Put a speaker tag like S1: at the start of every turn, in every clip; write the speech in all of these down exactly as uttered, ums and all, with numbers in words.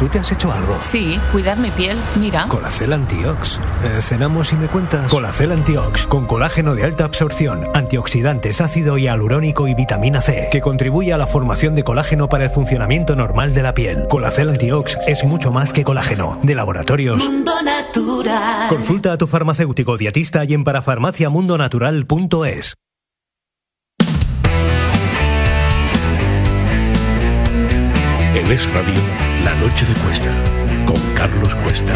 S1: ¿tú te has hecho algo?
S2: Sí, cuidar mi piel, mira.
S1: Colacel Antiox. Eh, ¿Cenamos y me cuentas? Colacel Antiox, con colágeno de alta absorción, antioxidantes, ácido hialurónico y vitamina C, que contribuye a la formación de colágeno para el funcionamiento normal de la piel. Colacel Antiox es mucho más que colágeno. De Laboratorios
S3: Mundo Natural.
S1: Consulta a tu farmacéutico dietista y en parafarmacia mundo natural punto es.
S4: En Es Radio, La Noche de Cuesta, con Carlos Cuesta.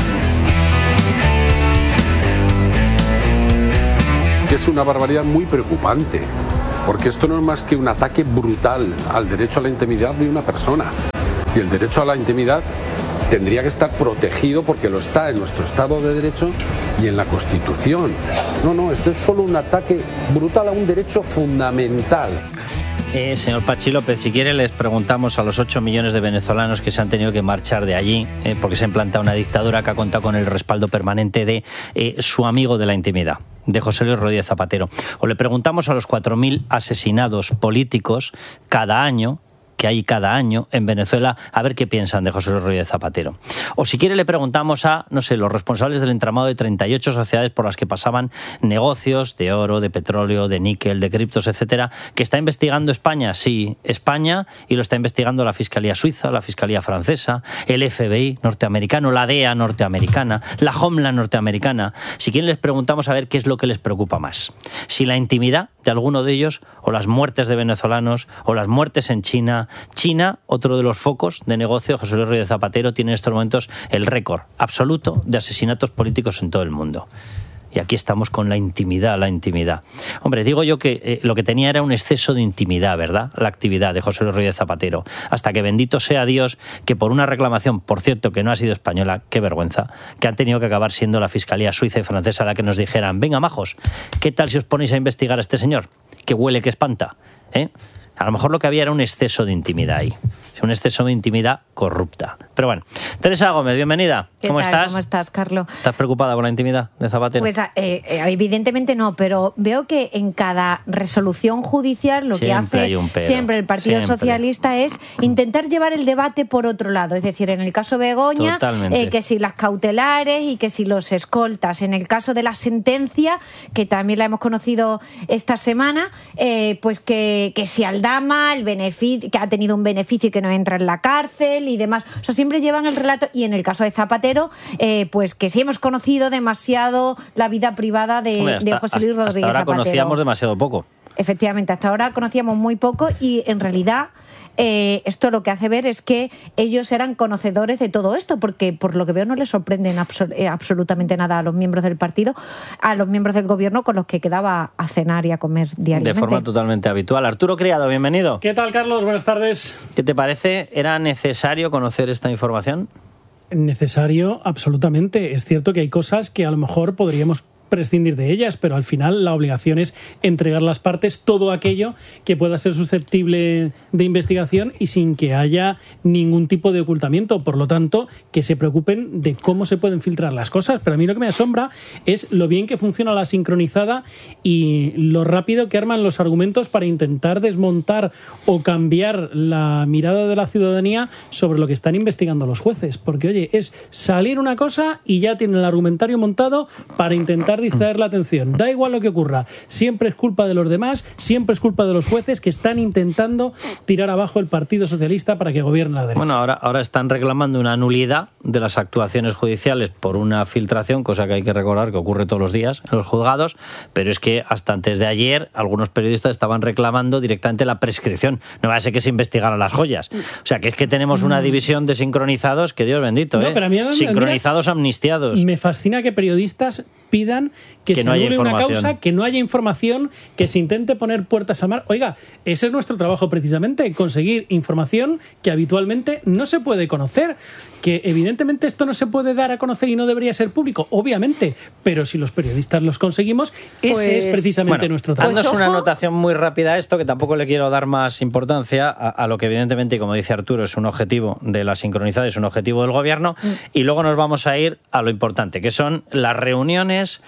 S5: Es una barbaridad muy preocupante, porque esto no es más que un ataque brutal al derecho a la intimidad de una persona. Y el derecho a la intimidad tendría que estar protegido porque lo está en nuestro Estado de Derecho y en la Constitución. No, no, esto es solo un ataque brutal a un derecho fundamental.
S6: Eh, señor Pachi López, si quiere les preguntamos a los ocho millones de venezolanos que se han tenido que marchar de allí eh, porque se ha implantado una dictadura que ha contado con el respaldo permanente de eh, su amigo de la intimidad, de José Luis Rodríguez Zapatero. O le preguntamos a los cuatro mil asesinados políticos cada año, que hay cada año en Venezuela, a ver qué piensan de José Luis Rodríguez Zapatero. O si quiere le preguntamos a, no sé, los responsables del entramado de treinta y ocho sociedades por las que pasaban negocios de oro, de petróleo, de níquel, de criptos, etcétera, que está investigando España, sí, España, y lo está investigando la Fiscalía Suiza, la Fiscalía Francesa, el F B I norteamericano, la D E A norteamericana, la Homeland norteamericana. Si quieren les preguntamos a ver qué es lo que les preocupa más. Si la intimidad de alguno de ellos, o las muertes de venezolanos, o las muertes en China. China, otro de los focos de negocio, José Luis Rodríguez Zapatero tiene en estos momentos el récord absoluto de asesinatos políticos en todo el mundo. Y aquí estamos con la intimidad, la intimidad. Hombre, digo yo que eh, lo que tenía era un exceso de intimidad, ¿verdad? La actividad de José Luis Rodríguez Zapatero. Hasta que bendito sea Dios que por una reclamación, por cierto, que no ha sido española, qué vergüenza, que han tenido que acabar siendo la Fiscalía Suiza y Francesa la que nos dijeran, venga, majos, ¿qué tal si os ponéis a investigar a este señor? Que huele, que espanta, ¿eh? A lo mejor lo que había era un exceso de intimidad ahí. Un exceso de intimidad corrupta. Pero bueno, Teresa Gómez, bienvenida. ¿Cómo
S7: tal?
S6: estás?
S7: ¿Cómo estás, Carlos?
S6: ¿Estás preocupada con la intimidad de Zapatero?
S7: Pues eh, evidentemente no, pero veo que en cada resolución judicial lo
S6: Siempre
S7: que
S6: hay un
S7: hace
S6: pero.
S7: siempre el Partido
S6: Siempre.
S7: Socialista es intentar llevar el debate por otro lado. Es decir, en el caso Begoña, eh, que si las cautelares y que si los escoltas. En el caso de la sentencia, que también la hemos conocido esta semana, eh, pues que, que si Aldama, el beneficio, que ha tenido un beneficio y que no entra en la cárcel y demás. O sea, siempre llevan el relato. Y en el caso de Zapatero, eh, pues que sí hemos conocido demasiado la vida privada de,
S6: Hombre, hasta,
S7: de José Luis Rodríguez
S6: hasta ahora
S7: Zapatero.
S6: conocíamos demasiado poco.
S7: Efectivamente, hasta ahora conocíamos muy poco y en realidad eh, esto lo que hace ver es que ellos eran conocedores de todo esto, porque por lo que veo no les sorprenden absol- eh, absolutamente nada a los miembros del partido, a los miembros del gobierno con los que quedaba a cenar y a comer diariamente.
S6: De forma totalmente habitual. Arturo Criado, bienvenido.
S8: ¿Qué tal, Carlos? Buenas tardes.
S6: ¿Qué te parece? ¿Era necesario conocer esta información?
S8: Necesario, absolutamente. Es cierto que hay cosas que a lo mejor podríamos prescindir de ellas, pero al final la obligación es entregar las partes todo aquello que pueda ser susceptible de investigación y sin que haya ningún tipo de ocultamiento. Por lo tanto, que se preocupen de cómo se pueden filtrar las cosas. Pero a mí lo que me asombra es lo bien que funciona la sincronizada y lo rápido que arman los argumentos para intentar desmontar o cambiar la mirada de la ciudadanía sobre lo que están investigando los jueces. Porque, oye, es salir una cosa y ya tienen el argumentario montado para intentar distraer la atención. Da igual lo que ocurra. Siempre es culpa de los demás, siempre es culpa de los jueces que están intentando tirar abajo el Partido Socialista para que gobierne la derecha.
S6: Bueno, ahora, ahora están reclamando una nulidad de las actuaciones judiciales por una filtración, cosa que hay que recordar que ocurre todos los días en los juzgados, pero es que hasta antes de ayer algunos periodistas estaban reclamando directamente la prescripción. No va a ser que se investigaran las joyas. O sea, que es que tenemos una división de sincronizados que Dios bendito,
S8: no,
S6: ¿eh?
S8: Pero a mí,
S6: Sincronizados
S8: mira,
S6: amnistiados.
S8: Me fascina que periodistas pidan que, que se no anule una causa, que no haya información, que se intente poner puertas al mar. Oiga, ese es nuestro trabajo precisamente, conseguir información que habitualmente no se puede conocer. Que evidentemente esto no se puede dar a conocer y no debería ser público, obviamente, pero si los periodistas los conseguimos, ese pues, es precisamente bueno, nuestro trabajo.
S6: Haznos una anotación muy rápida a esto, que tampoco le quiero dar más importancia a, a lo que evidentemente, como dice Arturo, es un objetivo de la sincronizada, es un objetivo del gobierno, mm. y luego nos vamos a ir a lo importante, que son las reuniones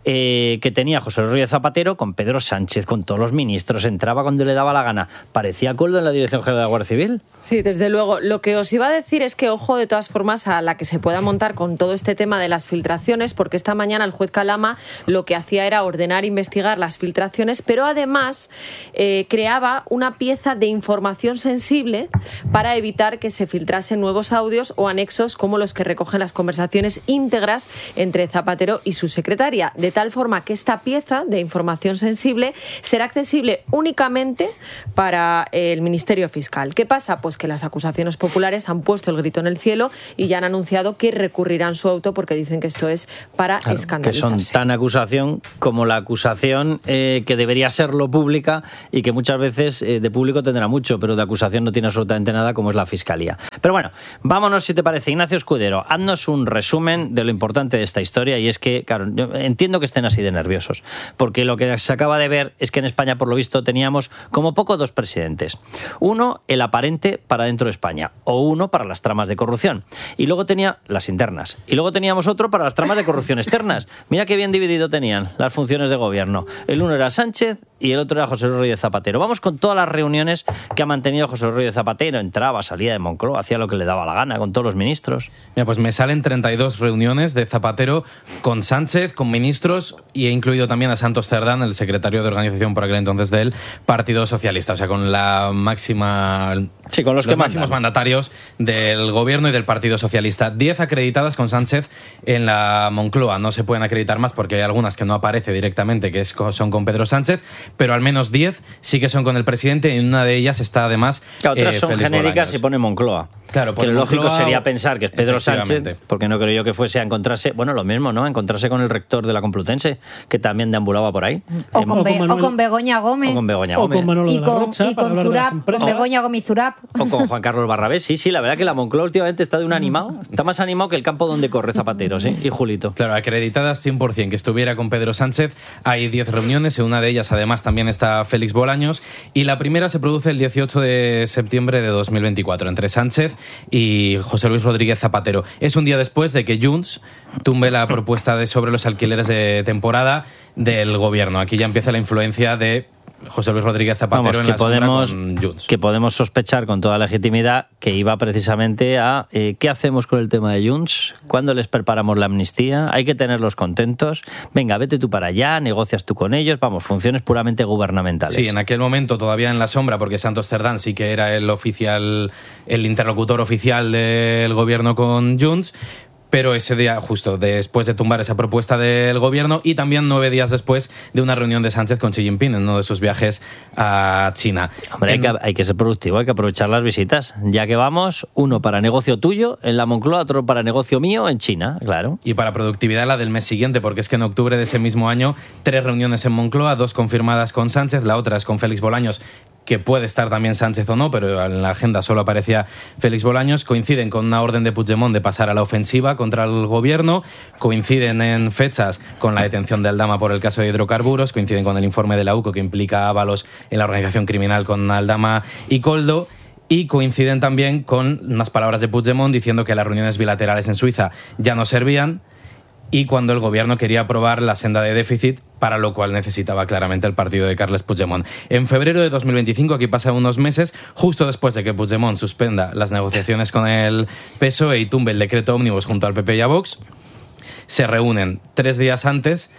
S6: eh, que tenía José Luis Rodríguez Zapatero con Pedro Sánchez, con todos los ministros, entraba cuando le daba la gana. ¿Parecía acuerdo en la Dirección General de la Guardia Civil?
S9: Sí, desde luego. Lo que os iba a decir es que, ojo, de todas formas, a la que se pueda montar con todo este tema de las filtraciones, porque esta mañana el juez Calama lo que hacía era ordenar investigar las filtraciones, pero además eh, creaba una pieza de información sensible para evitar que se filtrasen nuevos audios o anexos como los que recogen las conversaciones íntegras entre Zapatero y su secretaria, de tal forma que esta pieza de información sensible será accesible únicamente para el Ministerio Fiscal. ¿Qué pasa? Pues que las acusaciones populares han puesto el grito en el cielo y ya han anunciado que recurrirán su auto porque dicen que esto es para claro, escandalizarse.
S6: Que son tan acusación como la acusación eh, que debería serlo pública y que muchas veces eh, de público tendrá mucho, pero de acusación no tiene absolutamente nada, como es la Fiscalía. Pero bueno, vámonos, si te parece, Ignacio Escudero, haznos un resumen de lo importante de esta historia, y es que, claro, yo entiendo que estén así de nerviosos, porque lo que se acaba de ver es que en España, por lo visto, teníamos como poco dos presidentes. Uno, el aparente para dentro de España, o uno para las tramas de corrupción. Y luego tenía las internas. Y luego teníamos otro para las tramas de corrupción externas. Mira qué bien dividido tenían las funciones de gobierno. El uno era Sánchez y el otro era José Luis Rodríguez Zapatero. Vamos con todas las reuniones que ha mantenido José Luis Rodríguez Zapatero. Entraba, salía de Moncloa, hacía lo que le daba la gana con todos los ministros.
S10: Mira, pues me salen treinta y dos reuniones de Zapatero con Sánchez, con ministros, y he incluido también a Santos Cerdán, el secretario de organización por aquel entonces del Partido Socialista, o sea, con la máxima...
S6: Sí, con los,
S10: los
S6: que
S10: máximos
S6: mandan.
S10: mandatarios del gobierno y del Partido Socialista. Diez acreditadas con Sánchez en la Moncloa. No se pueden acreditar más porque hay algunas que no aparece directamente, que es, son con Pedro Sánchez, pero al menos diez sí que son con el presidente, y en una de ellas está además
S6: claro, otras
S10: eh,
S6: son
S10: Félix
S6: genéricas
S10: Bolaños.
S6: Y pone Moncloa.
S10: Claro,
S6: que lo lógico
S10: Moncloa,
S6: sería pensar que es Pedro Sánchez, porque no creo yo que fuese a encontrarse, bueno, lo mismo, ¿no? A encontrarse con el rector de la Complutense, que también deambulaba por ahí.
S7: O, con, Be- o con Begoña Gómez.
S6: O con Begoña
S8: o
S6: Gómez.
S8: con Manolo
S7: y
S8: de la
S7: con,
S8: Rocha,
S7: y con Zurab, con Begoña Gómez Zurab.
S6: O con Juan Carlos Barrabés. Sí, sí, la verdad que la Moncloa últimamente está de un animado. Está más animado que el campo donde corre Zapatero, ¿sí? Y Julito.
S10: Claro, acreditadas cien por ciento que estuviera con Pedro Sánchez. Hay diez reuniones, en una de ellas además también está Félix Bolaños, y la primera se produce el dieciocho de septiembre de dos mil veinticuatro entre Sánchez y José Luis Rodríguez Zapatero. Es un día después de que Junts tumbe la propuesta de sobre los alquileres de temporada del gobierno. Aquí ya empieza la influencia de José Luis Rodríguez Zapatero. Vamos, en
S6: que
S10: la
S6: podemos,
S10: con Junts.
S6: Que podemos sospechar con toda legitimidad que iba precisamente a eh, ¿qué hacemos con el tema de Junts? ¿Cuándo les preparamos la amnistía? Hay que tenerlos contentos. Venga, vete tú para allá, negocias tú con ellos. Vamos, funciones puramente gubernamentales.
S10: Sí, en aquel momento todavía en la sombra, porque Santos Cerdán sí que era el oficial, el interlocutor oficial del gobierno con Junts. Pero ese día, justo después de tumbar esa propuesta del gobierno, y también nueve días después de una reunión de Sánchez con Xi Jinping en uno de sus viajes a China.
S6: Hombre, en... hay, que, hay que ser productivo, hay que aprovechar las visitas. Ya que vamos, uno para negocio tuyo en la Moncloa, otro para negocio mío en China, claro.
S10: Y para productividad la del mes siguiente, porque es que en octubre de ese mismo año, tres reuniones en Moncloa, dos confirmadas con Sánchez, la otra es con Félix Bolaños, que puede estar también Sánchez o no, pero en la agenda solo aparecía Félix Bolaños. Coinciden con una orden de Puigdemont de pasar a la ofensiva contra el gobierno, coinciden en fechas con la detención de Aldama por el caso de hidrocarburos, coinciden con el informe de la U C O que implica a Ábalos en la organización criminal con Aldama y Koldo, y coinciden también con unas palabras de Puigdemont diciendo que las reuniones bilaterales en Suiza ya no servían, y cuando el gobierno quería aprobar la senda de déficit, para lo cual necesitaba claramente el partido de Carles Puigdemont. En febrero de dos mil veinticinco, aquí pasan unos meses, justo después de que Puigdemont suspenda las negociaciones con el P S O E y tumbe el decreto ómnibus junto al P P y a Vox, se reúnen tres días antes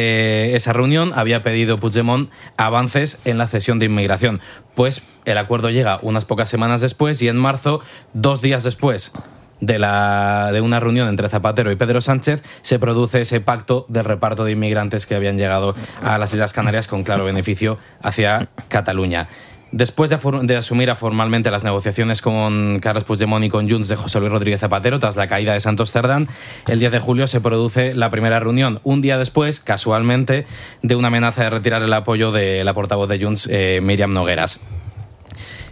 S10: de esa reunión. Había pedido Puigdemont avances en la cesión de inmigración. Pues el acuerdo llega unas pocas semanas después, y en marzo, dos días después de, la, de una reunión entre Zapatero y Pedro Sánchez, se produce ese pacto del reparto de inmigrantes que habían llegado a las Islas Canarias con claro beneficio hacia Cataluña. Después de, de asumir formalmente las negociaciones con Carles Puigdemont y con Junts de José Luis Rodríguez Zapatero, tras la caída de Santos Cerdán, el diez de julio se produce la primera reunión, un día después, casualmente, de una amenaza de retirar el apoyo de la portavoz de Junts, eh, Míriam Nogueras.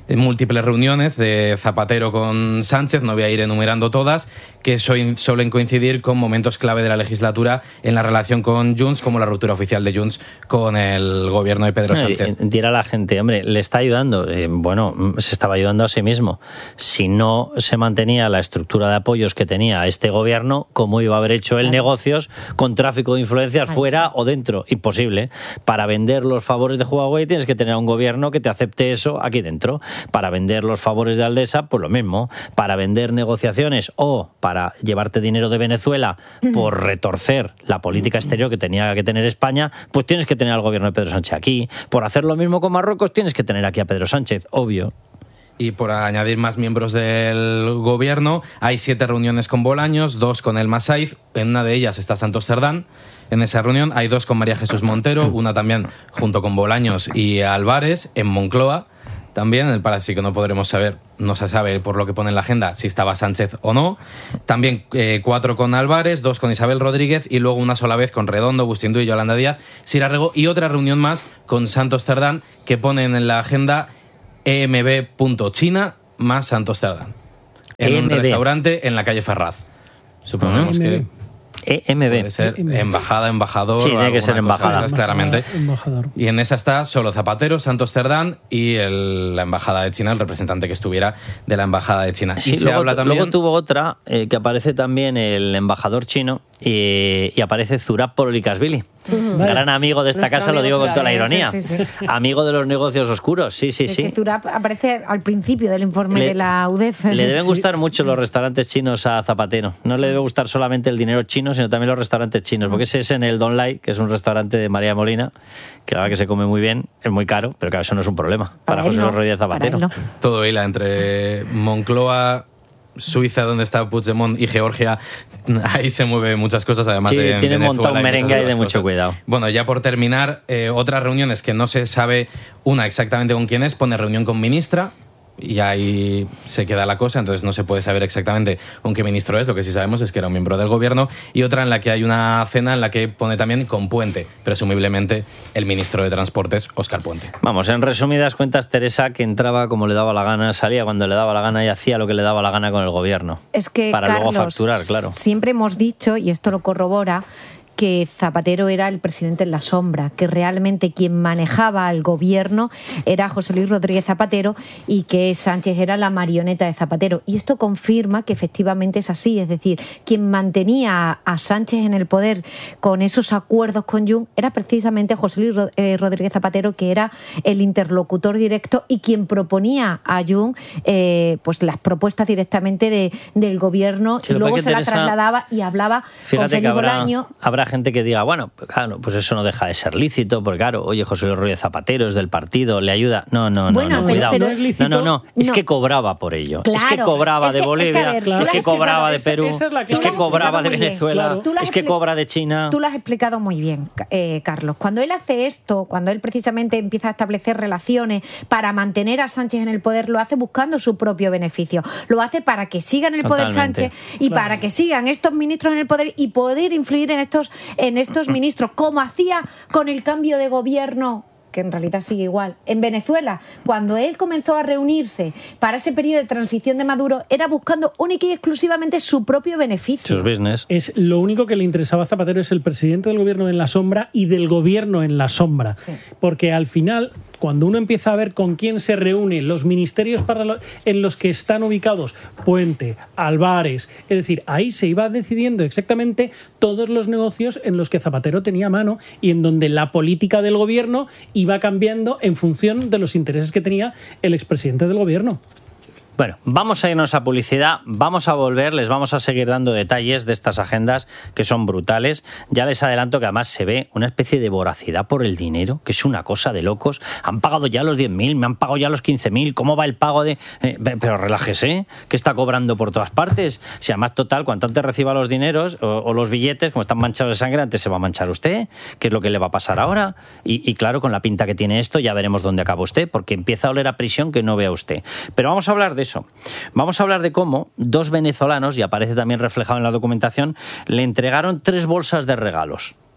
S10: múltiples reuniones de Zapatero con Sánchez, no voy a ir enumerando todas, que suelen coincidir con momentos clave de la legislatura en la relación con Junts, como la ruptura oficial de Junts con el gobierno de Pedro Sánchez.
S6: Dirá la gente, hombre, le está ayudando. Eh, bueno, se estaba ayudando a sí mismo. Si no se mantenía la estructura de apoyos que tenía este gobierno, ¿cómo iba a haber hecho él negocios con tráfico de influencias fuera o dentro? Imposible. Para vender los favores de Huawei tienes que tener un gobierno que te acepte eso aquí dentro. Para vender los favores de Aldesa, pues lo mismo. Para vender negociaciones o para llevarte dinero de Venezuela por retorcer la política exterior que tenía que tener España, pues tienes que tener al gobierno de Pedro Sánchez aquí. Por hacer lo mismo con Marruecos, tienes que tener aquí a Pedro Sánchez, obvio.
S10: Y por añadir más miembros del gobierno, hay siete reuniones con Bolaños, dos con Elma Saiz, en una de ellas está Santos Cerdán. En esa reunión hay dos con María Jesús Montero, una también junto con Bolaños y Álvarez, en Moncloa. También en el Palacio, que no podremos saber, no se sabe por lo que pone en la agenda si estaba Sánchez o no. También eh, cuatro con Álvarez, dos con Isabel Rodríguez y luego una sola vez con Redondo, Bustindu y Yolanda Díaz, Sira Rego, y otra reunión más con Santos Cerdán que ponen en la agenda E M B punto China más Santos Cerdán. En E M B. Un restaurante en la calle Ferraz. Suponemos que...
S6: E M B.
S10: Puede ser embajada, embajador.
S6: Sí, tiene que ser embajada.
S10: Cosa, claramente.
S8: Embajador.
S10: Y en esa está solo Zapatero, Santos Cerdán y el, la embajada de China, el representante que estuviera de la embajada de China.
S6: Sí,
S10: y se
S6: luego,
S10: habla también...
S6: luego tuvo otra eh, que aparece también el embajador chino y, y aparece Zurab Pololikashvili. Uh-huh. Gran amigo de esta Nuestro casa, lo digo con toda la ironía. Sí, sí, sí. Amigo de los negocios oscuros, sí, sí, sí.
S7: Que Zurab aparece al principio del informe le, de la U D E F.
S6: Le deben gustar sí. mucho los restaurantes chinos a Zapatero. No le debe gustar solamente el dinero chino, sino también los restaurantes chinos, porque ese es en el Don Lai, que es un restaurante de María Molina, que la verdad que se come muy bien, es muy caro, pero claro, eso no es un problema para, para José Luis Rodríguez Zapatero.
S7: No.
S10: Todo hila entre Moncloa, Suiza, donde está Puigdemont, y Georgia, ahí se mueven muchas cosas, además
S6: sí,
S10: de
S6: tiene montado un merengue ahí de mucho
S10: cosas.
S6: Cuidado.
S10: Bueno, ya por terminar, eh, otras reuniones que no se sabe una exactamente con quién es, pone reunión con ministra, y ahí se queda la cosa, entonces no se puede saber exactamente con qué ministro es. Lo que sí sabemos es que era un miembro del gobierno, y otra en la que hay una cena en la que pone también con Puente, presumiblemente el ministro de Transportes, Óscar Puente.
S6: Vamos, en resumidas cuentas, Teresa, que entraba como le daba la gana, salía cuando le daba la gana y hacía lo que le daba la gana con el gobierno.
S7: Es que,
S6: para
S7: Carlos,
S6: luego facturar, claro.
S7: Siempre hemos dicho, y esto lo corrobora, que Zapatero era el presidente en la sombra, que realmente quien manejaba al gobierno era José Luis Rodríguez Zapatero y que Sánchez era la marioneta de Zapatero. Y esto confirma que efectivamente es así, es decir, quien mantenía a Sánchez en el poder con esos acuerdos con Junts era precisamente José Luis Rodríguez Zapatero, que era el interlocutor directo y quien proponía a Junts eh, pues las propuestas directamente de, del gobierno, sí, y luego se las trasladaba y hablaba con Félix Bolaño.
S6: Habrá gente que diga, bueno, claro, pues eso no deja de ser lícito, porque claro, oye, José Luis Rodríguez Zapatero es del partido, le ayuda. No, no,
S7: bueno,
S6: no, no,
S7: pero,
S6: cuidado.
S7: Pero
S6: no,
S7: es lícito,
S6: no, no, no, es
S7: no.
S6: que cobraba por ello.
S7: Claro,
S6: es que cobraba
S7: es que,
S6: de Bolivia,
S7: es que, ver,
S6: es que, es que cobraba de Perú,
S8: esa, esa es,
S6: es que cobraba de Venezuela, claro. Es que cobra de China.
S7: Tú lo has explicado muy bien, eh, Carlos. Cuando él hace esto, cuando él precisamente empieza a establecer relaciones para mantener a Sánchez en el poder, lo hace buscando su propio beneficio. Lo hace para que siga en el poder Sánchez y claro. para que sigan estos ministros en el poder y poder influir en estos, en estos ministros, como hacía con el cambio de gobierno, que en realidad sigue igual, en Venezuela. Cuando él comenzó a reunirse para ese periodo de transición de Maduro, era buscando única y exclusivamente su propio beneficio.
S6: Sus business.
S8: Es lo único que le interesaba a Zapatero, es el presidente del gobierno en la sombra y del gobierno en la sombra. Sí. Porque al final, cuando uno empieza a ver con quién se reúnen los ministerios para lo, en los que están ubicados Puente, Álvarez, es decir, ahí se iba decidiendo exactamente todos los negocios en los que Zapatero tenía mano y en donde la política del gobierno iba cambiando en función de los intereses que tenía el expresidente del gobierno.
S6: Bueno, vamos a irnos a publicidad, vamos a volver, les vamos a seguir dando detalles de estas agendas que son brutales. Ya les adelanto que además se ve una especie de voracidad por el dinero, que es una cosa de locos. Han pagado ya los diez mil, me han pagado ya los quince mil, ¿cómo va el pago de...? Eh, pero relájese, que está cobrando por todas partes. Si además, total, cuanto antes reciba los dineros o, o los billetes, como están manchados de sangre, antes se va a manchar usted, que es lo que le va a pasar ahora. Y, y claro, con la pinta que tiene esto, ya veremos dónde acaba usted, porque empieza a oler a prisión que no vea usted. Pero vamos a hablar de eso. Vamos a hablar de cómo dos venezolanos, y aparece también reflejado en la documentación, le entregaron tres bolsas de regalos.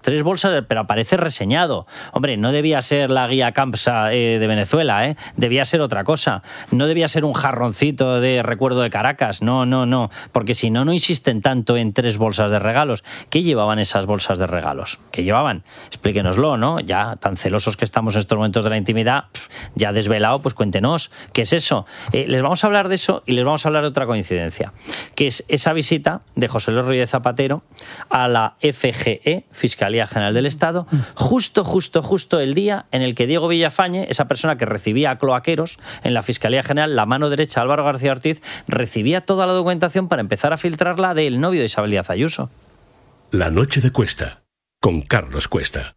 S6: Tres bolsas, de, pero aparece reseñado. Hombre, no debía ser la guía Campsa eh, de Venezuela, ¿eh? Debía ser otra cosa. No debía ser un jarroncito de recuerdo de Caracas. No, no, no. Porque si no, no insisten tanto en tres bolsas de regalos. ¿Qué llevaban esas bolsas de regalos? ¿Qué llevaban? Explíquenoslo, ¿no? Ya tan celosos que estamos en estos momentos de la intimidad, ya desvelado, pues cuéntenos. ¿Qué es eso? Eh, les vamos a hablar de eso y les vamos a hablar de otra coincidencia, que es esa visita de José Luis Rodríguez Zapatero a la F G E, Fiscalía General del Estado, justo, justo, justo el día en el que Diego Villafañe, esa persona que recibía a cloaqueros en la Fiscalía General, la mano derecha Álvaro García Ortiz, recibía toda la documentación para empezar a filtrarla del novio de Isabel Díaz Ayuso.
S4: La noche de Cuesta, con Carlos Cuesta.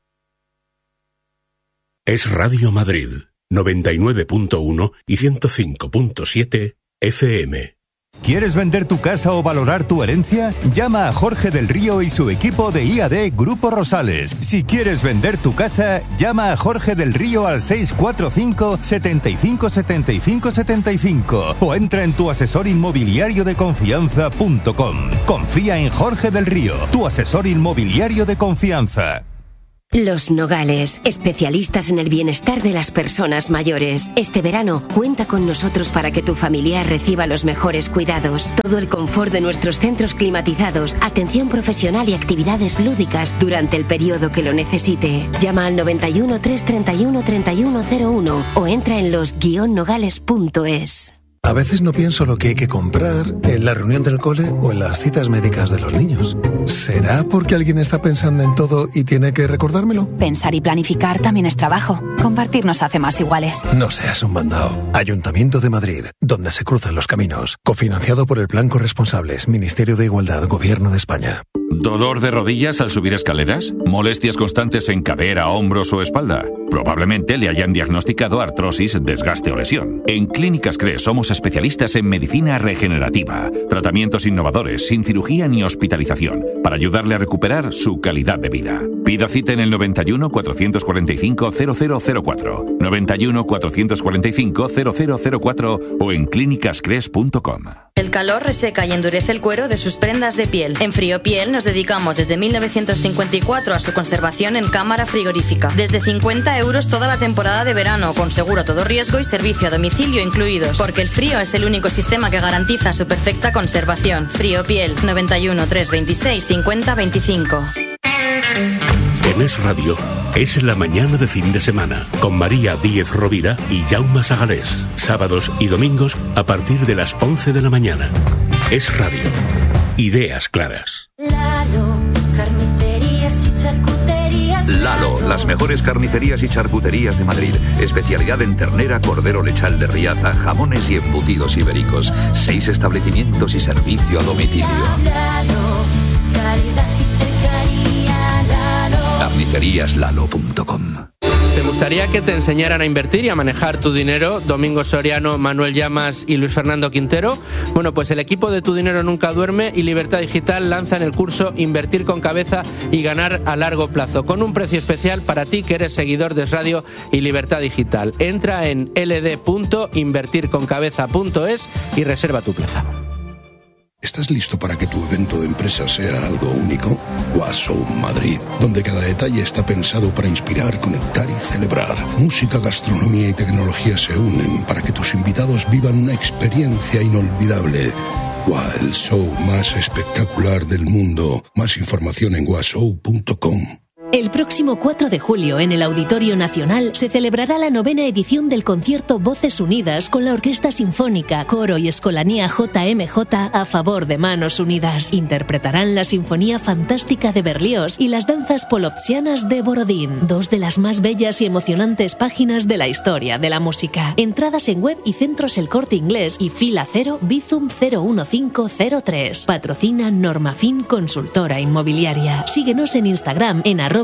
S4: Es Radio Madrid, noventa y nueve punto uno y ciento cinco punto siete F M.
S11: ¿Quieres vender tu casa o valorar tu herencia? Llama a Jorge del Río y su equipo de I A D Grupo Rosales. Si quieres vender tu casa, llama a Jorge del Río al seis cuatro cinco, setenta y cinco, setenta y cinco, setenta y cinco o entra en tu asesor inmobiliario de confianza punto com. Confía en Jorge del Río, tu asesor inmobiliario de confianza.
S12: Los Nogales, especialistas en el bienestar de las personas mayores. Este verano, cuenta con nosotros para que tu familiar reciba los mejores cuidados. Todo el confort de nuestros centros climatizados, atención profesional y actividades lúdicas durante el periodo que lo necesite. Llama al noventa y uno, trescientos treinta y uno, treinta y uno cero uno o entra en los guion nogales punto es.
S13: A veces no pienso lo que hay que comprar en la reunión del cole o en las citas médicas de los niños. ¿Será porque alguien está pensando en todo y tiene que recordármelo?
S14: Pensar y planificar también es trabajo. Compartir nos hace más iguales.
S13: No seas un mandado. Ayuntamiento de Madrid, donde se cruzan los caminos. Cofinanciado por el Plan Corresponsables, Ministerio de Igualdad, Gobierno de España.
S15: ¿Dolor de rodillas al subir escaleras? ¿Molestias constantes en cadera, hombros o espalda? Probablemente le hayan diagnosticado artrosis, desgaste o lesión. En Clínicas CRES somos especialistas en medicina regenerativa, tratamientos innovadores, sin cirugía ni hospitalización, para ayudarle a recuperar su calidad de vida. Pida cita en el noventa y uno, cuatrocientos cuarenta y cinco, cero cero cero cuatro, noventa y uno, cuatrocientos cuarenta y cinco, cero cero cero cuatro o en clínicas cres punto com.
S16: El calor reseca y endurece el cuero de sus prendas de piel. En Friopiel nos dedicamos desde mil novecientos cincuenta y cuatro a su conservación en cámara frigorífica. Desde cincuenta euros toda la temporada de verano, con seguro a todo riesgo y servicio a domicilio incluidos. Porque el frío es el único sistema que garantiza su perfecta conservación. Friopiel, noventa y uno, trescientos veintiséis, cincuenta veinticinco.
S4: En Es Radio, es la mañana de fin de semana, con María Díez Rovira y Jaume Sagalés. Sábados y domingos a partir de las once de la mañana. Es Radio. Ideas claras.
S3: Lalo, carnicerías y charcuterías.
S17: Lalo, las mejores carnicerías y charcuterías de Madrid. Especialidad en ternera, cordero lechal de Riaza, jamones y embutidos ibéricos. Seis establecimientos y servicio a domicilio.
S3: Lalo, calidad y cercanía. Lalo.
S17: carnicerías lalo punto com.
S18: ¿Te gustaría que te enseñaran a invertir y a manejar tu dinero? Domingo Soriano, Manuel Llamas y Luis Fernando Quintero. Bueno, pues el equipo de Tu Dinero Nunca Duerme y Libertad Digital lanzan el curso Invertir con Cabeza y Ganar a Largo Plazo, con un precio especial para ti que eres seguidor de Es Radio y Libertad Digital. Entra en ele de punto invertir con cabeza punto es y reserva tu plaza.
S19: ¿Estás listo para que tu evento de empresa sea algo único? Washow Madrid, donde cada detalle está pensado para inspirar, conectar y celebrar. Música, gastronomía y tecnología se unen para que tus invitados vivan una experiencia inolvidable. Wow, el show más espectacular del mundo. Más información en washow punto com.
S20: El próximo cuatro de julio, en el Auditorio Nacional, se celebrará la novena edición del concierto Voces Unidas con la Orquesta Sinfónica, Coro y Escolanía J M J a favor de Manos Unidas. Interpretarán la Sinfonía Fantástica de Berlioz y las danzas polovtsianas de Borodín, dos de las más bellas y emocionantes páginas de la historia de la música. Entradas en web y centros El Corte Inglés y Fila Cero Bizum cero uno cinco cero tres. Patrocina Normafin Consultora Inmobiliaria. Síguenos en Instagram en arroba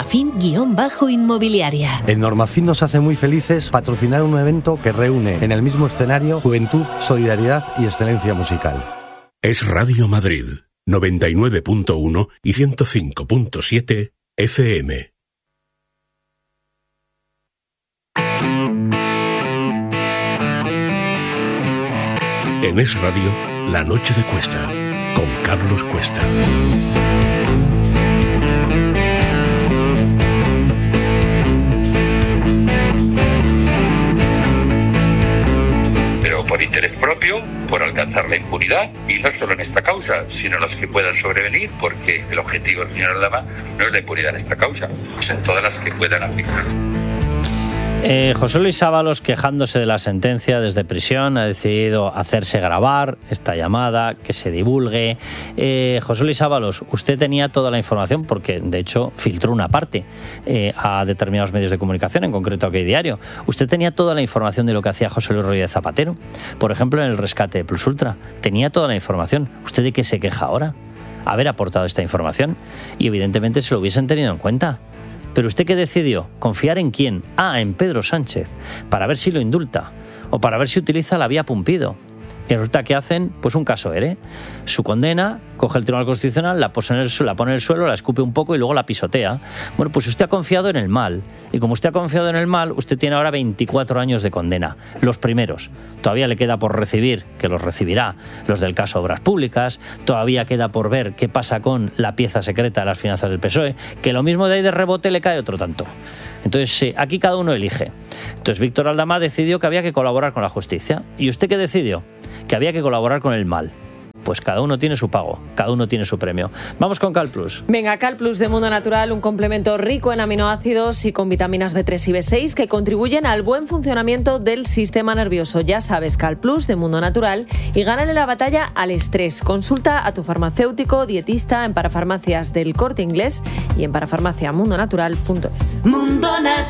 S20: Normafin-inmobiliaria.
S21: En Normafin nos hace muy felices patrocinar un evento que reúne en el mismo escenario juventud, solidaridad y excelencia musical.
S4: Es Radio Madrid, noventa y nueve punto uno y ciento cinco punto siete F M. En Es Radio, La Noche de Cuesta, con Carlos Cuesta.
S2: interés propio por alcanzar la impunidad, y no solo en esta causa, sino en los que puedan sobrevenir, porque el objetivo del señor Aldama no es la impunidad en esta causa, es en todas las que puedan aplicar.
S6: Eh, José Luis Ábalos, quejándose de la sentencia desde prisión, ha decidido hacerse grabar esta llamada, que se divulgue. Eh, José Luis Ábalos, usted tenía toda la información, porque de hecho filtró una parte eh, a determinados medios de comunicación, en concreto a OK Diario. Usted tenía toda la información de lo que hacía José Luis Rodríguez Zapatero, por ejemplo, en el rescate de Plus Ultra. Tenía toda la información. ¿Usted de qué se queja ahora? Haber aportado esta información. Y evidentemente se lo hubiesen tenido en cuenta. ¿Pero usted qué decidió? ¿Confiar en quién? Ah, en Pedro Sánchez, para ver si lo indulta o para ver si utiliza la vía Pumpido. Y resulta que hacen pues un caso ERE. Su condena, coge el Tribunal Constitucional, la pone, en el, la pone en el suelo, la escupe un poco y luego la pisotea. Bueno, pues usted ha confiado en el mal. Y como usted ha confiado en el mal, usted tiene ahora veinticuatro años de condena. Los primeros. Todavía le queda por recibir, que los recibirá, los del caso Obras Públicas. Todavía queda por ver qué pasa con la pieza secreta de las finanzas del P S O E. Que lo mismo de ahí de rebote le cae otro tanto. Entonces, eh, aquí cada uno elige. Entonces, Víctor Aldama decidió que había que colaborar con la justicia. ¿Y usted qué decidió? Que había que colaborar con el mal. Pues cada uno tiene su pago, cada uno tiene su premio. Vamos con CalPlus.
S9: Venga, CalPlus de Mundo Natural, un complemento rico en aminoácidos y con vitaminas B tres y B seis que contribuyen al buen funcionamiento del sistema nervioso. Ya sabes, CalPlus de Mundo Natural, y gánale la batalla al estrés. Consulta a tu farmacéutico, dietista en Parafarmacias del Corte Inglés y en parafarmacia mundo natural punto es.
S3: Mundo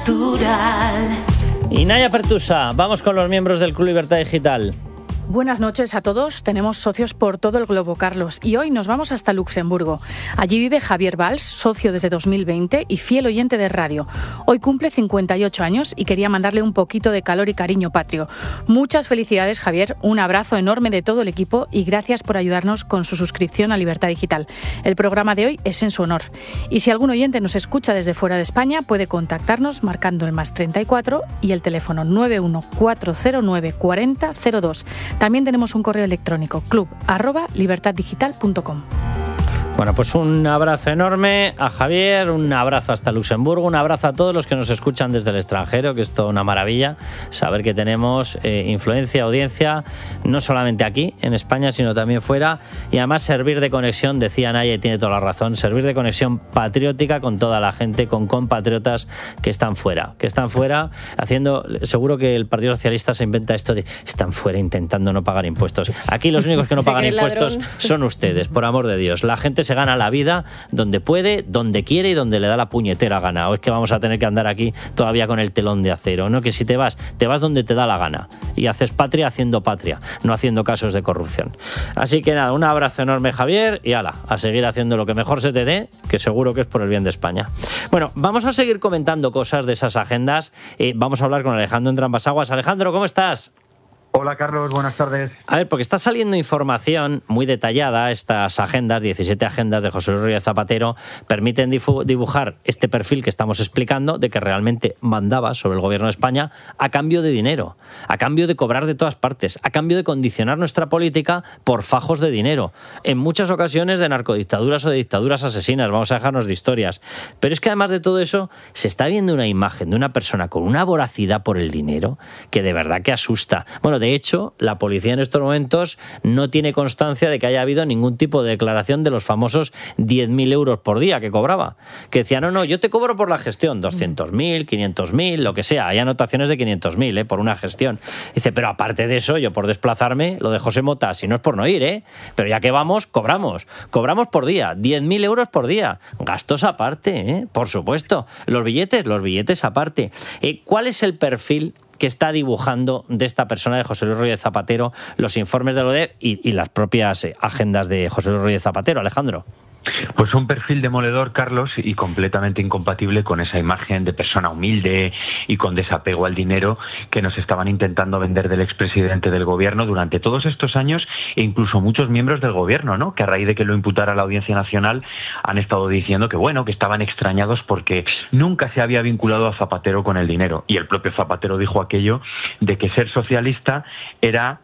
S3: Natural.
S6: Y Naya Pertusa, vamos con los miembros del Club Libertad Digital.
S22: Buenas noches a todos. Tenemos socios por todo el globo, Carlos, y hoy nos vamos hasta Luxemburgo. Allí vive Javier Valls, socio desde dos mil veinte y fiel oyente de radio. Hoy cumple cincuenta y ocho años y quería mandarle un poquito de calor y cariño patrio. Muchas felicidades, Javier, un abrazo enorme de todo el equipo y gracias por ayudarnos con su suscripción a Libertad Digital. El programa de hoy es en su honor. Y si algún oyente nos escucha desde fuera de España, puede contactarnos marcando el más treinta y cuatro y el teléfono nueve uno cuatro cero nueve cuatro cero cero dos. También tenemos un correo electrónico, club arroba libertad digital punto com.
S6: Bueno, pues un abrazo enorme a Javier, un abrazo hasta Luxemburgo, un abrazo a todos los que nos escuchan desde el extranjero, que es toda una maravilla saber que tenemos eh, influencia, audiencia, no solamente aquí, en España, sino también fuera, y además servir de conexión, decía Naya, y tiene toda la razón, servir de conexión patriótica con toda la gente, con compatriotas que están fuera, que están fuera haciendo, seguro que el Partido Socialista se inventa esto de, están fuera intentando no pagar impuestos. Aquí los únicos que no pagan impuestos son ustedes, por amor de Dios. La gente se gana la vida donde puede, donde quiere y donde le da la puñetera gana. O es que vamos a tener que andar aquí todavía con el telón de acero, ¿no? Que si te vas, te vas donde te da la gana y haces patria haciendo patria, no haciendo casos de corrupción. Así que nada, un abrazo enorme, Javier, y ala, a seguir haciendo lo que mejor se te dé, que seguro que es por el bien de España. Bueno, vamos a seguir comentando cosas de esas agendas. Eh, vamos a hablar con Alejandro Entrambasaguas. Alejandro, ¿cómo estás?
S23: Hola Carlos, buenas tardes.
S6: A ver, porque está saliendo información muy detallada, estas agendas, diecisiete agendas de José Luis Rodríguez Zapatero, permiten dibujar este perfil que estamos explicando de que realmente mandaba sobre el gobierno de España a cambio de dinero, a cambio de cobrar de todas partes, a cambio de condicionar nuestra política por fajos de dinero, en muchas ocasiones de narcodictaduras o de dictaduras asesinas, vamos a dejarnos de historias. Pero es que además de todo eso, se está viendo una imagen de una persona con una voracidad por el dinero que de verdad que asusta. Bueno, de hecho, la policía en estos momentos no tiene constancia de que haya habido ningún tipo de declaración de los famosos diez mil euros por día que cobraba. Que decía, no, no, yo te cobro por la gestión, doscientos mil, quinientos mil, lo que sea. Hay anotaciones de quinientos mil, ¿eh? Por una gestión. Dice, pero aparte de eso, yo por desplazarme, lo de José Mota, si no es por no ir, ¿eh? Pero ya que vamos, cobramos. Cobramos por día, diez mil euros por día. Gastos aparte, ¿eh? Por supuesto. Los billetes, los billetes aparte. Eh, ¿Cuál es el perfil que está dibujando de esta persona, de José Luis Rodríguez Zapatero, los informes de la O D E P y, y las propias agendas de José Luis Rodríguez Zapatero? Alejandro.
S23: Pues un perfil demoledor, Carlos, y completamente incompatible con esa imagen de persona humilde y con desapego al dinero que nos estaban intentando vender del expresidente del gobierno durante todos estos años, e incluso muchos miembros del gobierno, ¿no? Que a raíz de que lo imputara la Audiencia Nacional han estado diciendo que, bueno, que estaban extrañados porque nunca se había vinculado a Zapatero con el dinero. Y el propio Zapatero dijo aquello de que ser socialista era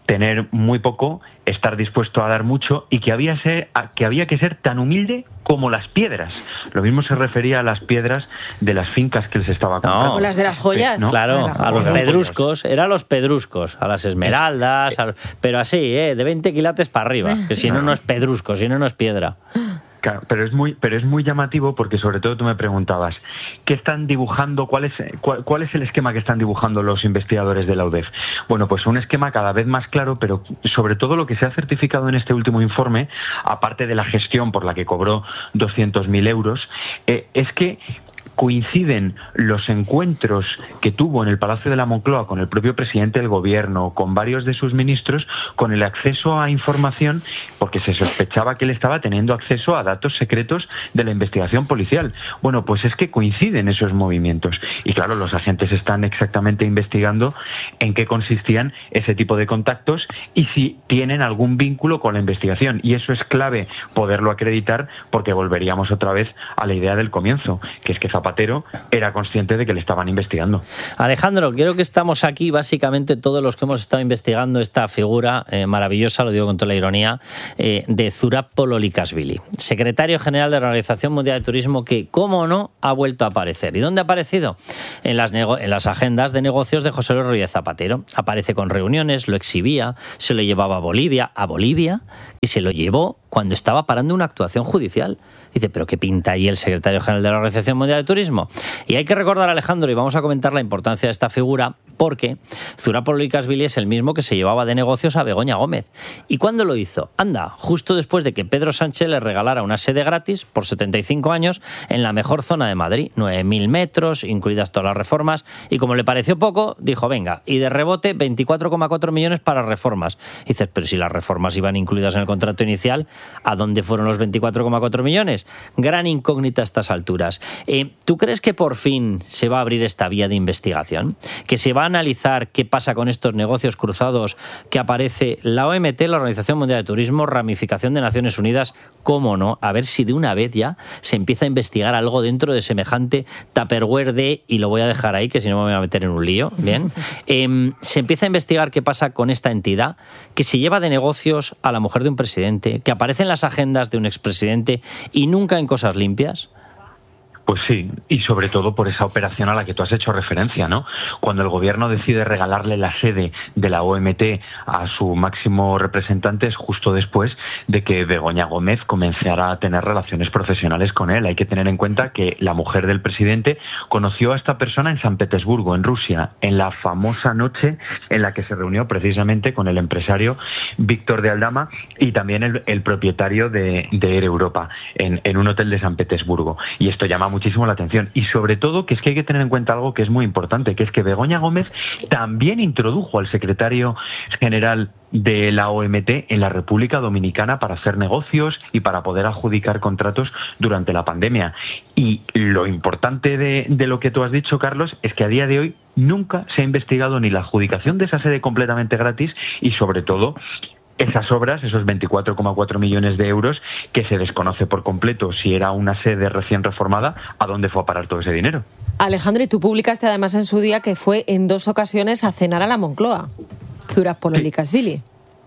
S23: tener muy poco, estar dispuesto a dar mucho y que había, ser, que había que ser tan humilde como las piedras. Lo mismo se refería a las piedras de las fincas que les estaba comprando.
S9: No, las de las joyas.
S6: ¿No? Claro, a los pedruscos, eran los pedruscos, a las esmeraldas, a los, pero así, ¿eh? De veinte quilates para arriba, que si no, no es pedrusco, si no, no es piedra.
S23: Claro, pero es muy, pero es muy llamativo porque sobre todo tú me preguntabas ¿qué están dibujando? ¿Cuál es, cuál, cuál es el esquema que están dibujando los investigadores de la U D E F? Bueno, pues un esquema cada vez más claro, pero sobre todo lo que se ha certificado en este último informe, aparte de la gestión por la que cobró doscientos mil euros, eh, es que coinciden los encuentros que tuvo en el Palacio de la Moncloa con el propio presidente del gobierno, con varios de sus ministros, con el acceso a información, porque se sospechaba que él estaba teniendo acceso a datos secretos de la investigación policial. Bueno, pues es que coinciden esos movimientos. Y claro, los agentes están exactamente investigando en qué consistían ese tipo de contactos y si tienen algún vínculo con la investigación. Y eso es clave poderlo acreditar, porque volveríamos otra vez a la idea del comienzo, que es que Zapatero Zapatero era consciente de que le estaban investigando.
S6: Alejandro, creo que estamos aquí básicamente todos los que hemos estado investigando esta figura eh, maravillosa, lo digo con toda la ironía, eh, de Zurab Pololikashvili, secretario general de la Organización Mundial de Turismo, que, cómo no, ha vuelto a aparecer. ¿Y dónde ha aparecido? En las, nego- en las agendas de negocios de José Luis Rodríguez Zapatero. Aparece con reuniones, lo exhibía, se lo llevaba a Bolivia, a Bolivia, y se lo llevó cuando estaba parando una actuación judicial. Dice, ¿pero qué pinta ahí el secretario general de la Organización Mundial de Turismo? Y hay que recordar, Alejandro, y vamos a comentar la importancia de esta figura, porque Zurab Pololikashvili es el mismo que se llevaba de negocios a Begoña Gómez. ¿Y cuándo lo hizo? Anda, justo después de que Pedro Sánchez le regalara una sede gratis por setenta y cinco años en la mejor zona de Madrid, nueve mil metros, incluidas todas las reformas, y como le pareció poco, dijo, venga, y de rebote veinticuatro coma cuatro millones para reformas. Y dices, pero si las reformas iban incluidas en el contrato inicial, ¿a dónde fueron los veinticuatro coma cuatro millones? Gran incógnita a estas alturas. Eh, ¿Tú crees que por fin se va a abrir esta vía de investigación? ¿Que se va a analizar qué pasa con estos negocios cruzados que aparece la O M T, la Organización Mundial de Turismo, ramificación de Naciones Unidas? ¿Cómo no? A ver si de una vez ya se empieza a investigar algo dentro de semejante tupperware de, y lo voy a dejar ahí, que si no me voy a meter en un lío, ¿bien? Eh, se empieza a investigar qué pasa con esta entidad que se lleva de negocios a la mujer de un presidente, que aparece en las agendas de un expresidente y nunca en cosas limpias.
S23: Pues sí, y sobre todo por esa operación a la que tú has hecho referencia, ¿no? Cuando el gobierno decide regalarle la sede de la O M T a su máximo representante es justo después de que Begoña Gómez comenzara a tener relaciones profesionales con él. Hay que tener en cuenta que la mujer del presidente conoció a esta persona en San Petersburgo, en Rusia, en la famosa noche en la que se reunió precisamente con el empresario Víctor de Aldama y también el, el propietario de, de Air Europa, en, en un hotel de San Petersburgo. Y esto llama muchísimo la atención. Y sobre todo que es que hay que tener en cuenta algo que es muy importante, que es que Begoña Gómez también introdujo al secretario general de la O M T en la República Dominicana para hacer negocios y para poder adjudicar contratos durante la pandemia. Y lo importante de, de lo que tú has dicho, Carlos, es que a día de hoy nunca se ha investigado ni la adjudicación de esa sede completamente gratis y sobre todo esas obras, esos veinticuatro coma cuatro millones de euros, que se desconoce por completo si era una sede recién reformada, ¿a dónde fue a parar todo ese dinero?
S9: Alejandro, y tú publicaste además en su día que fue en dos ocasiones a cenar a la Moncloa, Zurab Pololikashvili.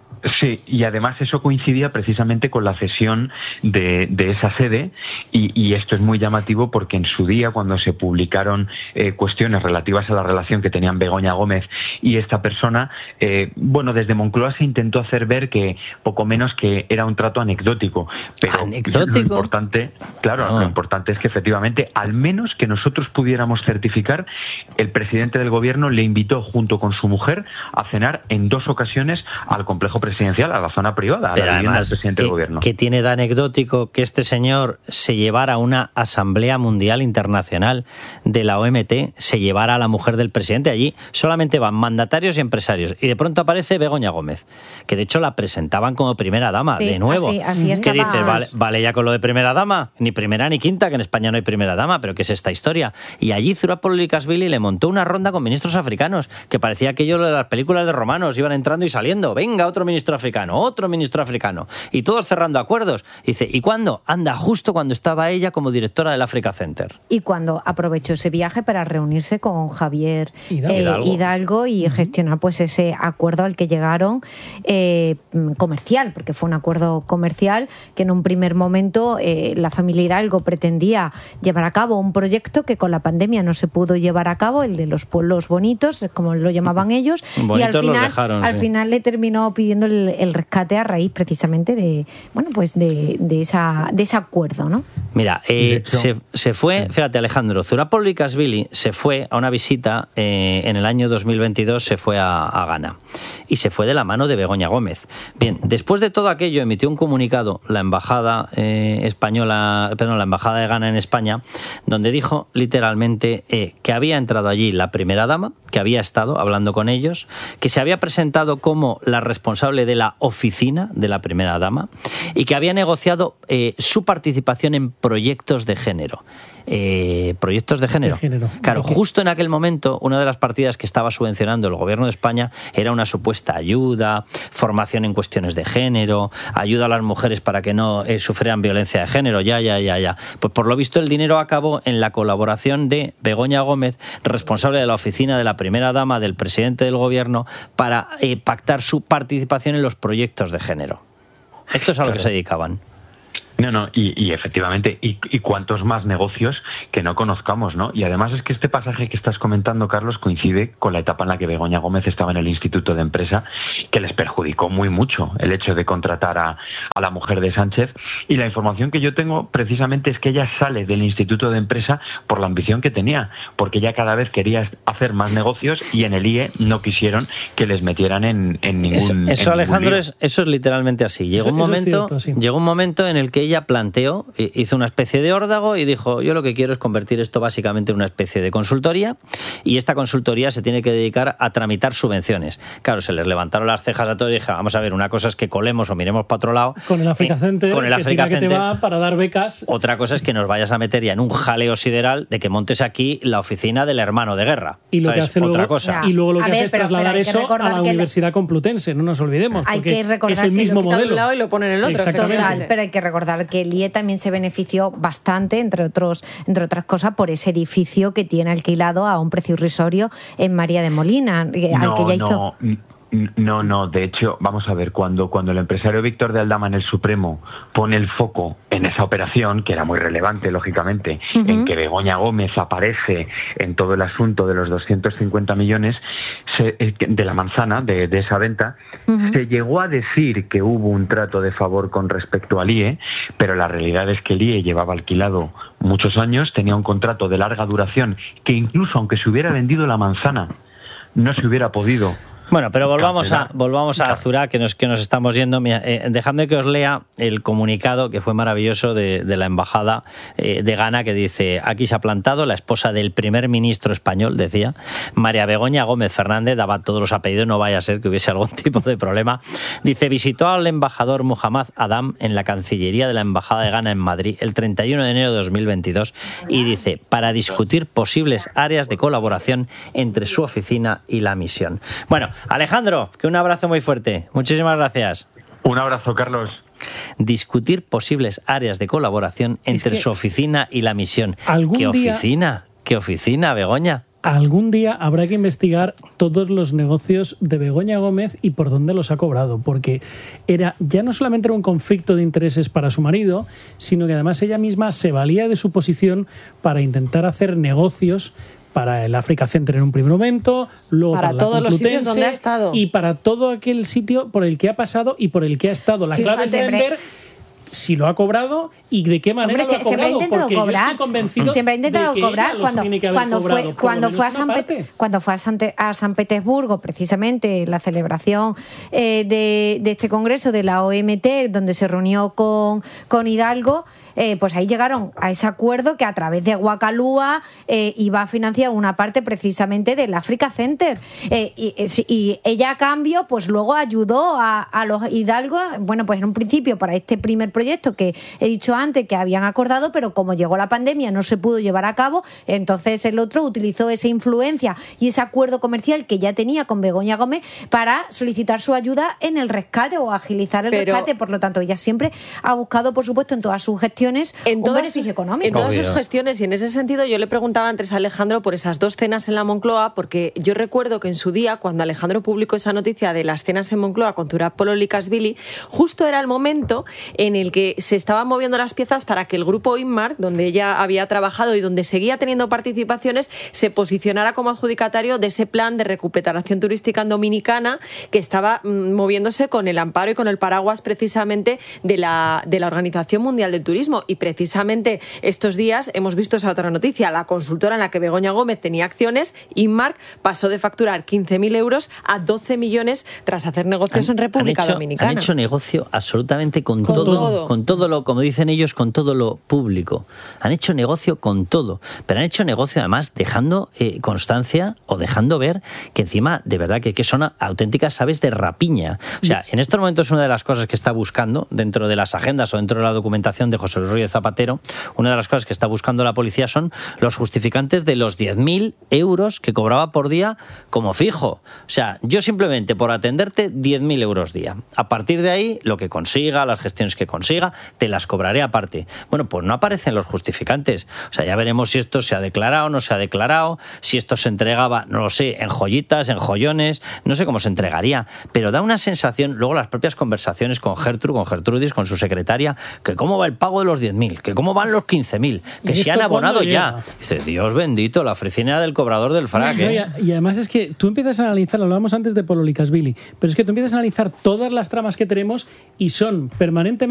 S23: Sí, y además eso coincidía precisamente con la cesión de, de esa sede y, y esto es muy llamativo porque en su día, cuando se publicaron eh, cuestiones relativas a la relación que tenían Begoña Gómez y esta persona, eh, bueno, desde Moncloa se intentó hacer ver que poco menos que era un trato anecdótico. Pero
S6: ¿Anecdótico?
S23: Lo importante, claro,
S6: oh.
S23: lo importante es que efectivamente, al menos que nosotros pudiéramos certificar, el presidente del gobierno le invitó junto con su mujer a cenar en dos ocasiones al complejo presidencial presidencial, a la zona privada, a
S6: Pero
S23: la vivienda
S6: además,
S23: del presidente
S6: ¿qué,
S23: del gobierno.
S6: ¿qué tiene de anecdótico que este señor se llevara a una Asamblea Mundial Internacional de la O M T, se llevara a la mujer del presidente? Allí solamente van mandatarios y empresarios, y de pronto aparece Begoña Gómez, que de hecho la presentaban como primera dama, sí, de nuevo.
S7: Así, así
S6: ¿Qué dices? Vale, vale ya con lo de primera dama, ni primera ni quinta, que en España no hay primera dama, pero ¿qué es esta historia? Y allí Zurab Pololikashvili le montó una ronda con ministros africanos, que parecía aquello de las películas de romanos, iban entrando y saliendo, venga, otro ministro ministro africano, otro ministro africano, y todos cerrando acuerdos. Dice, ¿y cuándo? Anda, justo cuando estaba ella como directora del Africa Center.
S7: Y cuando aprovechó ese viaje para reunirse con Javier Hidalgo, eh, Hidalgo. Hidalgo y uh-huh. gestionar pues ese acuerdo al que llegaron eh, comercial, porque fue un acuerdo comercial que en un primer momento eh, la familia Hidalgo pretendía llevar a cabo un proyecto que con la pandemia no se pudo llevar a cabo, el de los pueblos bonitos, como lo llamaban ellos, bonitos y al final, dejaron, al sí. final le terminó pidiendo el, el rescate a raíz precisamente de bueno pues de, de esa de ese acuerdo, ¿no?
S6: Mira, eh, se, se fue, fíjate Alejandro, Zurapolli Casvili se fue a una visita eh, en el año dos mil veintidós, se fue a, a Ghana y se fue de la mano de Begoña Gómez. Bien, después de todo aquello emitió un comunicado la embajada eh, española, perdón, la embajada de Ghana en España, donde dijo literalmente eh, que había entrado allí la primera dama, que había estado hablando con ellos, que se había presentado como la responsable de la oficina de la primera dama y que había negociado eh, su participación en proyectos de género. Eh, proyectos de género. de género. Claro, justo en aquel momento, una de las partidas que estaba subvencionando el gobierno de España era una supuesta ayuda, formación en cuestiones de género, ayuda a las mujeres para que no eh, sufrieran violencia de género, ya, ya, ya, ya. Pues por lo visto el dinero acabó en la colaboración de Begoña Gómez, responsable de la oficina de la primera dama del presidente del gobierno, para eh, pactar su participación en los proyectos de género. Esto es a lo que se dedicaban.
S23: No, no, y, y efectivamente, y, y cuántos más negocios que no conozcamos, ¿no? Y además es que este pasaje que estás comentando, Carlos, coincide con la etapa en la que Begoña Gómez estaba en el Instituto de Empresa, que les perjudicó muy mucho el hecho de contratar a, a la mujer de Sánchez. Y la información que yo tengo precisamente es que ella sale del Instituto de Empresa por la ambición que tenía, porque ella cada vez quería hacer más negocios y en el I E no quisieron que les metieran en, en ningún
S6: Eso, eso
S23: en
S6: Alejandro,
S23: ningún
S6: es, eso es literalmente así. Llegó
S23: eso,
S6: un momento,
S23: cierto, sí.
S6: llegó un momento en el que ella planteó, hizo una especie de órdago y dijo, yo lo que quiero es convertir esto básicamente en una especie de consultoría y esta consultoría se tiene que dedicar a tramitar subvenciones. Claro, se les levantaron las cejas a todos y dije, vamos a ver, una cosa es que colemos o miremos para otro lado.
S8: Con el Africa Center,
S6: eh, con el
S8: que,
S6: Africa
S8: que
S6: Center,
S8: te va para dar becas.
S6: Otra cosa es que nos vayas a meter ya en un jaleo sideral de que montes aquí la oficina del hermano de guerra.
S8: Y lo
S6: ¿sabes?
S8: que hace
S6: Otra
S8: luego,
S6: cosa.
S8: Y luego lo que
S7: A
S8: hace
S7: ver,
S8: es
S7: pero-
S8: trasladar
S7: pero hay que
S8: eso a
S7: recordar
S8: la
S7: que
S8: Universidad Complutense, no nos olvidemos.
S7: Hay
S8: porque
S7: que recordar
S8: es el
S7: que
S8: mismo
S7: lo quita de un
S8: modelo.
S9: lado y lo pone en el otro,
S8: Exactamente.
S7: Total, pero hay que recordar que el I E también se benefició bastante, entre otros, entre otras cosas, por ese edificio que tiene alquilado a un precio irrisorio en María de Molina, eh, al
S23: No,
S7: que ya
S23: no,
S7: hizo.
S23: n- no, no, de hecho, vamos a ver, cuando, cuando el empresario Víctor de Aldama en el Supremo pone el foco en esa operación, que era muy relevante, lógicamente,
S1: Ujú.
S23: en que Begoña Gómez aparece en todo el asunto de los doscientos cincuenta millones se- eh, de la manzana, de, de esa venta,
S1: Ujú.
S23: se llegó a decir que hubo un trato de favor con respecto al I E, pero la realidad es que el I E llevaba alquilado muchos años, tenía un contrato de larga duración, que incluso aunque se hubiera vendido la manzana, no se hubiera podido.
S6: Bueno, pero volvamos a
S23: Cancelar.
S6: volvamos a Zura, que nos que nos estamos yendo. Mira, eh, dejadme que os lea el comunicado que fue maravilloso de, de la embajada eh, de Ghana, que dice: aquí se ha plantado la esposa del primer ministro español, decía María Begoña Gómez Fernández, daba todos los apellidos, no vaya a ser que hubiese algún tipo de problema. Dice: visitó al embajador Muhammad Adam en la Cancillería de la Embajada de Ghana en Madrid el treinta y uno de enero de dos mil veintidós y dice, para discutir posibles áreas de colaboración entre su oficina y la misión. Bueno, Alejandro, que un abrazo muy fuerte. Muchísimas gracias.
S23: Un abrazo, Carlos.
S6: Discutir posibles áreas de colaboración entre
S8: que
S6: su oficina y la misión.
S8: algún
S6: ¿Qué
S8: día-
S6: oficina? ¿Qué oficina, Begoña?
S8: Algún día habrá que investigar todos los negocios de Begoña Gómez y por dónde los ha cobrado, porque era ya no solamente era un conflicto de intereses para su marido, sino que además ella misma se valía de su posición para intentar hacer negocios para el Africa Center en un primer momento, luego
S9: Para
S8: para, la
S9: todos los sitios
S8: Complutense
S9: donde ha estado.
S8: y para todo aquel sitio por el que ha pasado y por el que ha estado. La clave es
S7: Fíjate,
S8: ver si lo ha cobrado y de qué manera
S7: Hombre,
S8: lo ha
S7: se- siempre ha
S8: cobrado,
S7: intentado
S8: porque yo
S7: cobrar.
S8: estoy convencido
S7: Siempre ha intentado
S8: de que
S7: cobrar
S8: ella los
S7: cuando,
S8: tiene que haber
S7: cuando
S8: cobrado,
S7: fue
S8: por
S7: cuando
S8: lo
S7: fue a
S8: menos
S7: San
S8: una
S7: Pe-
S8: parte.
S7: cuando fue a San, a San Petersburgo, precisamente la celebración eh, de, de este congreso de la O M T, donde se reunió con, con Hidalgo. Eh, pues ahí llegaron a ese acuerdo que a través de Guacalúa eh, iba a financiar una parte precisamente del Africa Center. Eh, y, y ella a cambio pues luego ayudó a, a los Hidalgo, bueno, pues en un principio para este primer proyecto proyecto que he dicho antes que habían acordado, pero como llegó la pandemia no se pudo llevar a cabo, entonces el otro utilizó esa influencia y ese acuerdo comercial que ya tenía con Begoña Gómez para solicitar su ayuda en el rescate o agilizar el pero, rescate. Por lo tanto, ella siempre ha buscado, por supuesto, en todas sus gestiones
S9: en
S7: un
S9: todas,
S7: beneficio económico.
S9: En todas sus gestiones, y en ese sentido yo le preguntaba antes a Alejandro por esas dos cenas en la Moncloa, porque yo recuerdo que en su día, cuando Alejandro publicó esa noticia de las cenas en Moncloa con Zurab Polol y Casvili, justo era el momento en el que se estaban moviendo las piezas para que el grupo Inmark, donde ella había trabajado y donde seguía teniendo participaciones, se posicionara como adjudicatario de ese plan de recuperación turística en Dominicana que estaba mmm, moviéndose con el amparo y con el paraguas precisamente de la, de la Organización Mundial del Turismo. Y precisamente estos días hemos visto esa otra noticia, la consultora en la que Begoña Gómez tenía acciones, Inmark, pasó de facturar quince mil euros a doce millones tras hacer negocios han, en República
S6: han hecho,
S9: Dominicana.
S6: Han hecho negocio absolutamente con,
S9: con
S6: todo,
S9: todo,
S6: con todo lo, como dicen ellos, con todo lo público. Han hecho negocio con todo, pero han hecho negocio además dejando eh, constancia o dejando ver que encima, de verdad, que, que son auténticas aves de rapiña. O sea, en estos momentos una de las cosas que está buscando dentro de las agendas o dentro de la documentación de José Luis Rodríguez Zapatero, una de las cosas que está buscando la policía son los justificantes de los diez mil euros que cobraba por día como fijo. O sea, yo simplemente por atenderte diez mil euros día. A partir de ahí, lo que consiga, las gestiones que consiga, te las cobraré aparte. Bueno, pues no aparecen los justificantes. O sea, ya veremos si esto se ha declarado o no se ha declarado, si esto se entregaba, no lo sé, en joyitas, en joyones, no sé cómo se entregaría, pero da una sensación, luego las propias conversaciones con Gertrude, con Gertrudis, con su secretaria, que cómo va el pago de los diez mil, que cómo van los quince mil, que se han abonado ya. Dice, Dios bendito, la oficina del cobrador del frac.
S8: No,
S6: ¿eh?
S8: y, y además es que tú empiezas a analizar, lo hablábamos antes de Polol y Casvili, pero es que tú empiezas a analizar todas las tramas que tenemos y son permanentemente